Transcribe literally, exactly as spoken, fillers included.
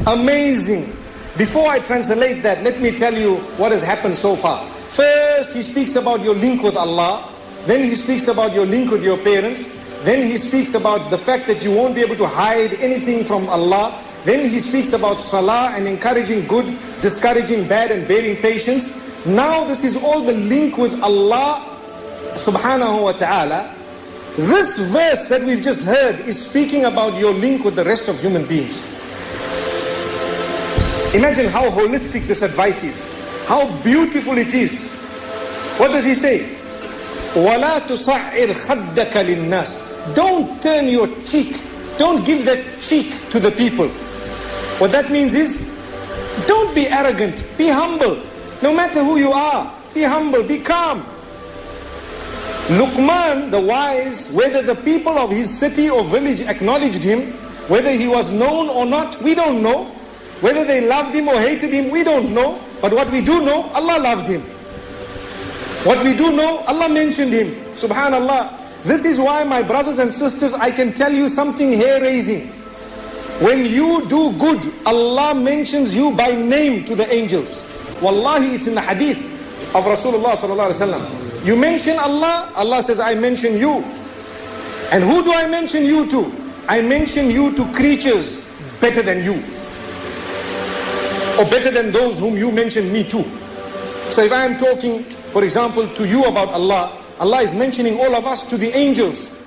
Amazing. Before I translate that, let me tell you what has happened so far. First, he speaks about your link with Allah. Then he speaks about your link with your parents. Then he speaks about the fact that you won't be able to hide anything from Allah. Then he speaks about salah and encouraging good, discouraging bad and bearing patience. Now this is all the link with Allah subhanahu wa ta'ala. This verse that we've just heard is speaking about your link with the rest of human beings. Imagine how holistic this advice is. How beautiful it is. What does he say? وَلَا تُصَعِّرْ خَدَّكَ لِلنَّاسِ. Don't turn your cheek. Don't give that cheek to the people. What that means is, don't be arrogant. Be humble. No matter who you are, be humble, be calm. Luqman, the wise, whether the people of his city or village acknowledged him, whether he was known or not, we don't know. Whether they loved him or hated him, we don't know. But what we do know, Allah loved him. What we do know, Allah mentioned him. Subhanallah. This is why, my brothers and sisters, I can tell you something hair-raising. When you do good, Allah mentions you by name to the angels. Wallahi, it's in the hadith of Rasulullah sallallahu alaihi wasallam. You mention Allah, Allah says, I mention you. And who do I mention you to? I mention you to creatures better than you. Or better than those whom you mention me to. So if I am talking, for example, to you about Allah, Allah is mentioning all of us to the angels.